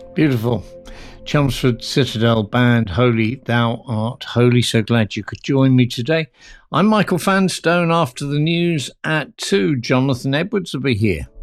Beautiful. Chelmsford Citadel Band, Holy Thou Art Holy. So glad you could join me today. I'm Michael Fanstone. After the news at 2, Jonathan Edwards will be here.